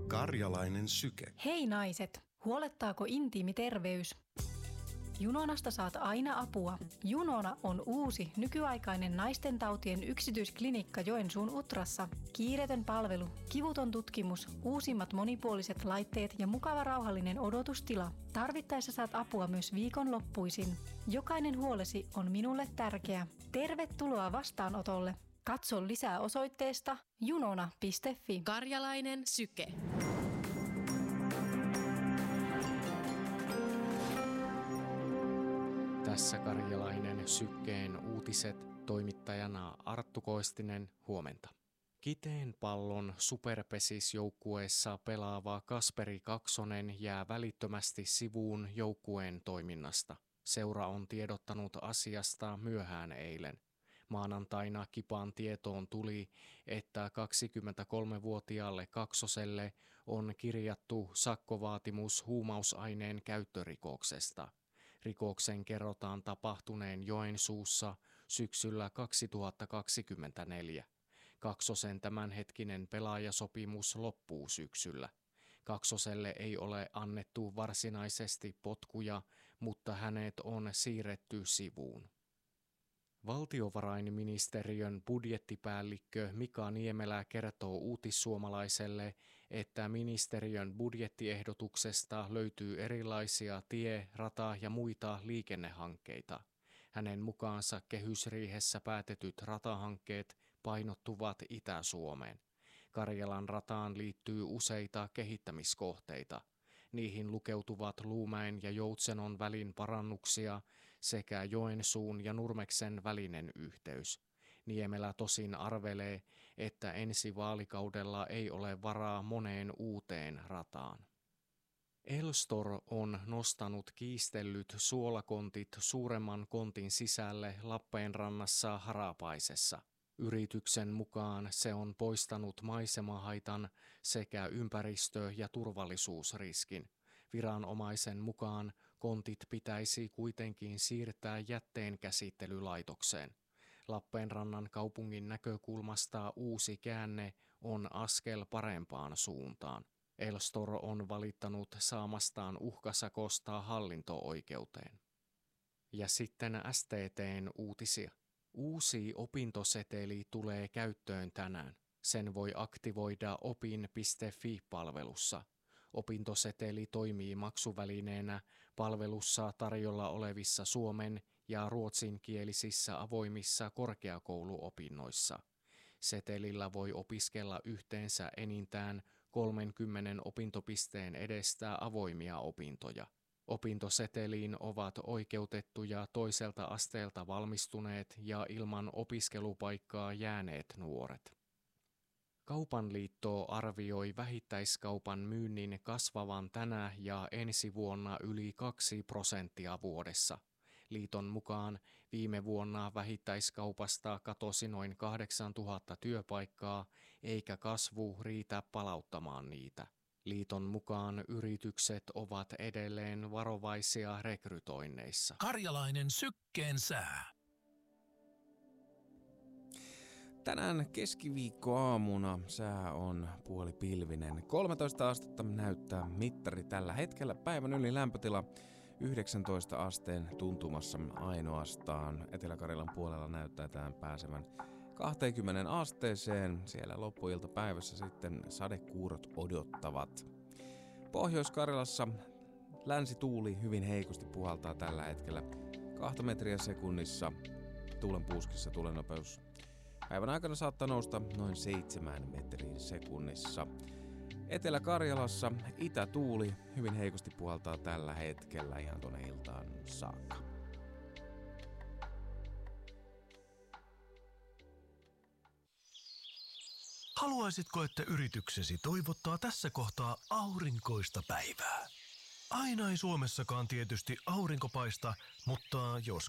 Karjalainen syke. Hei naiset, huolettaako intiimi terveys? Junonasta saat aina apua. Junona on uusi, nykyaikainen naistentautien yksityisklinikka Joensuun Utrassa. Kiireetön palvelu, kivuton tutkimus, uusimmat monipuoliset laitteet ja mukava rauhallinen odotustila. Tarvittaessa saat apua myös viikonloppuisin. Jokainen huolesi on minulle tärkeä. Tervetuloa vastaanotolle. Katso lisää osoitteesta junona.fi. Karjalainen syke. Tässä Karjalainen sykkeen uutiset, toimittajana Arttu Koistinen, huomenta. Kiteen pallon superpesisjoukkueessa pelaava Kasperi Kaksonen jää välittömästi sivuun joukkueen toiminnasta. Seura on tiedottanut asiasta myöhään eilen. Maanantaina Kipan tietoon tuli, että 23-vuotiaalle Kaksoselle on kirjattu sakkovaatimus huumausaineen käyttörikoksesta. Rikoksen kerrotaan tapahtuneen Joensuussa syksyllä 2024. Kaksosen tämänhetkinen pelaajasopimus loppuu syksyllä. Kaksoselle ei ole annettu varsinaisesti potkuja, mutta hänet on siirretty sivuun. Valtiovarainministeriön budjettipäällikkö Mika Niemelä kertoo Uutissuomalaiselle, että ministeriön budjettiehdotuksesta löytyy erilaisia tie-, rata- ja muita liikennehankkeita. Hänen mukaansa kehysriihessä päätetyt ratahankkeet painottuvat Itä-Suomeen. Karjalan rataan liittyy useita kehittämiskohteita. Niihin lukeutuvat Luumäen ja Joutsenon välin parannuksia sekä Joensuun ja Nurmeksen välinen yhteys. Niemelä tosin arvelee, että ensi vaalikaudella ei ole varaa moneen uuteen rataan. Elstor on nostanut kiistellyt suolakontit suuremman kontin sisälle Lappeenrannassa Harapaisessa. Yrityksen mukaan se on poistanut maisemahaitan sekä ympäristö- ja turvallisuusriskin. Viranomaisen mukaan kontit pitäisi kuitenkin siirtää jätteenkäsittelylaitokseen. Lappeenrannan kaupungin näkökulmasta uusi käänne on askel parempaan suuntaan. Elstor on valittanut saamastaan uhkasakosta hallinto-oikeuteen. Ja sitten STT:n uutisia. Uusi opintoseteli tulee käyttöön tänään. Sen voi aktivoida opin.fi-palvelussa. Opintoseteli toimii maksuvälineenä palvelussa tarjolla olevissa suomen- ja ruotsinkielisissä avoimissa korkeakouluopinnoissa. Setelillä voi opiskella yhteensä enintään 30 opintopisteen edestä avoimia opintoja. Opintoseteliin ovat oikeutettuja toiselta asteelta valmistuneet ja ilman opiskelupaikkaa jääneet nuoret. Kaupan liitto arvioi vähittäiskaupan myynnin kasvavan tänä ja ensi vuonna yli 2% vuodessa. Liiton mukaan viime vuonna vähittäiskaupasta katosi noin 8000 työpaikkaa, eikä kasvu riitä palauttamaan niitä. Liiton mukaan yritykset ovat edelleen varovaisia rekrytoinneissa. Karjalainen sykkeen sää. Tänään keskiviikkoaamuna sää on puolipilvinen. 13 astetta näyttää mittari tällä hetkellä. Päivän yli lämpötila 19 asteen tuntumassa ainoastaan. Etelä-Karjalan puolella näyttää tämän pääsevän 20 asteeseen. Siellä loppuiltapäivässä sitten sadekuurot odottavat. Pohjois-Karjalassa länsituuli hyvin heikosti puhaltaa tällä hetkellä 2 metriä sekunnissa. Tuulen puuskissa tuulenopeus päivän aikana saattaa nousta noin 7 metriin sekunnissa. Etelä-Karjalassa itätuuli hyvin heikosti puhaltaa tällä hetkellä ihan tuonne iltaan saakka. Haluaisitko, että yrityksesi toivottaa tässä kohtaa aurinkoista päivää? Aina ei Suomessakaan tietysti aurinko paista, mutta jos